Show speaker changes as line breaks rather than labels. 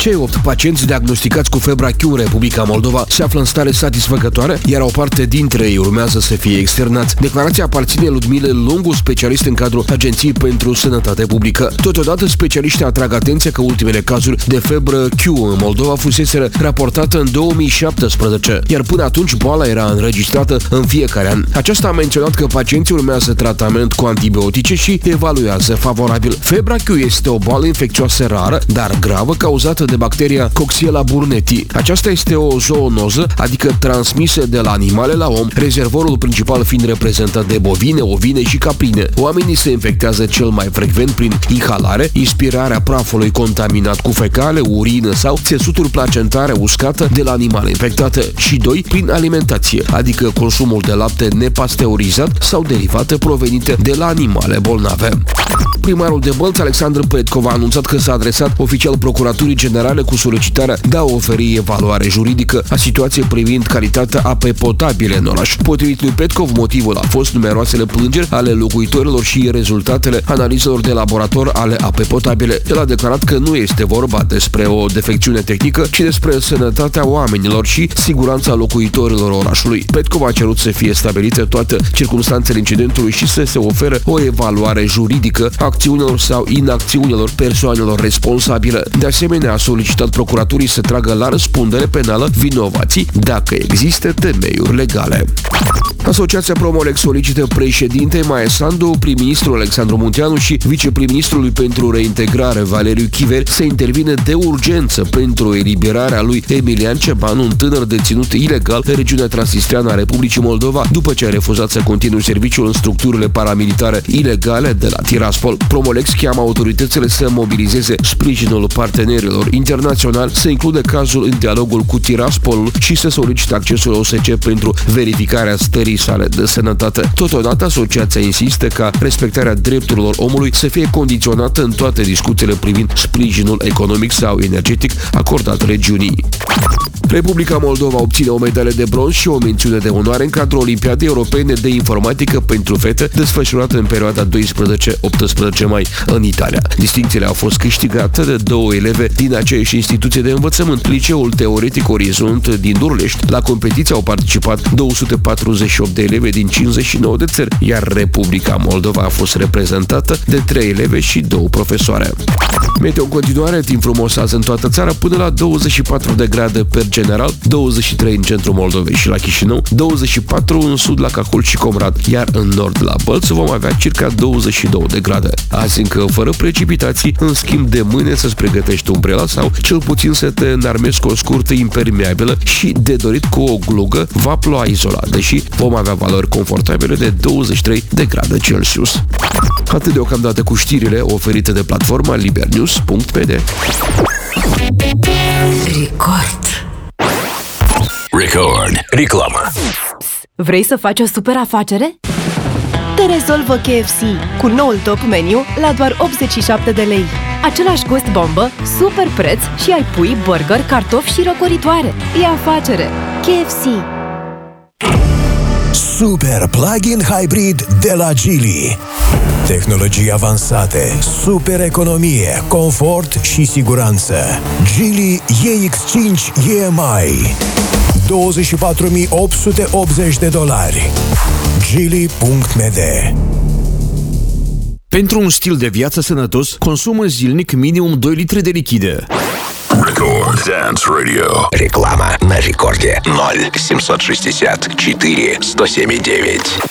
Cei 8 pacienți diagnosticați cu febra Q în Republica Moldova se află în stare satisfăcătoare, iar o parte dintre ei urmează să fie externați. Declarația aparține Ludmilei Lungu, specialist în cadrul Agenției pentru Sănătate Publică. Totodată, specialiștii atrag atenția că ultimele cazuri de febră Q în Moldova fuseseră raportate în 2017, iar până atunci boala era înregistrată în fiecare an. Aceasta a menționat că pacienții urmează tratament cu antibiotice și evaluează favorabil. Febra Q este o boală infecțioasă rară, dar gravă, cauzată de bacteria Coxiella burnetii. Aceasta este o zoonoză, adică transmisă de la animale la om, rezervorul principal fiind reprezentat de bovine, ovine și caprine. Oamenii se infectează cel mai frecvent prin inhalare, inspirarea prafului contaminat cu fecale, urină sau țesuturi placentare uscată de la animale infectate și 2. Prin alimentație, adică consumul de lapte nepasteurizat sau derivate provenite de la animale bolnave. Primarul de Bălți, Alexandru Petkov, a anunțat că s-a adresat oficial Procuraturii Generale cu solicitarea de a oferi evaluare juridică a situației privind calitatea apei potabile în oraș. Potrivit lui Petkov, motivul a fost numeroasele plângeri ale locuitorilor și rezultatele analizelor de laborator ale apei potabile. El a declarat că nu este vorba despre o defecțiune tehnică, ci despre sănătatea oamenilor și siguranța locuitorilor orașului. Petkov a cerut să fie stabilite toate circumstanțele incidentului și să se ofere o evaluare juridică a acțiunilor sau inacțiunilor persoanelor responsabile. De asemenea, a solicitat procuraturii să tragă la răspundere penală vinovații dacă există temeiuri legale. Asociația Promolex solicită președintei Maia Sandu, prim-ministrul Alexandru Munteanu și viceprim-ministrului pentru reintegrare Valeriu Chiver să intervină de urgență pentru eliberarea lui Emilian Ceban, un tânăr deținut ilegal în regiunea transnistreană a Republicii Moldova, după ce a refuzat să continue serviciul în structurile paramilitare ilegale de la Tiraspol. Promolex cheamă autoritățile să mobilizeze sprijinul partenerilor internaționali, să includă cazul în dialogul cu Tiraspolul și să solicite accesul OSCE pentru verificarea stării sale de sănătate. Totodată, asociația insistă ca respectarea drepturilor omului să fie condiționată în toate discuțiile privind sprijinul economic sau energetic acordat regiunii. Republica Moldova obține o medalie de bronz și o mențiune de onoare în cadrul Olimpiadei Europene de Informatică pentru Fete, desfășurată în perioada 12-18 mai în Italia. Distincțiile au fost câștigate de 2 eleve din aceeași instituție de învățământ, Liceul Teoretic Orizont din Durlești. La competiție au participat 248 de eleve din 59 de țări, iar Republica Moldova a fost reprezentată de 3 eleve și 2 profesoare. Meteo în continuare, timp frumos azi în toată țara, până la 24 de grade per general, 23 în centrul Moldovei și la Chișinău, 24 în sud la Cahul și Comrat, iar în nord la Bălți vom avea circa 22 de grade. Azi încă fără precipitații, în schimb de mâine să-ți pregătești umbrela sau cel puțin să te înarmezi cu o scurtă impermeabilă și de dorit cu o glugă va ploua izolat, deși vom avea valori confortabile de 23 de grade Celsius. Atât deocamdată cu știrile oferite de platforma libernews.pd.
Record. Reclamă.
Vrei să faci o super afacere? Te rezolvă KFC cu noul top meniu la doar 87 de lei. Același gust bombă, super preț și ai pui, burger, cartofi și răcoritoare. E afacere. KFC.
Super plug-in hybrid de la Geely. Tehnologii avansate, super economie, confort și siguranță. Geely EX5 EMI. $24.880. Geely.md.
Pentru un stil de viață sănătos, consumă zilnic minimum 2 litri de lichide.
Record Dance Radio. Реклама на рекорде 0 760 4 107 9.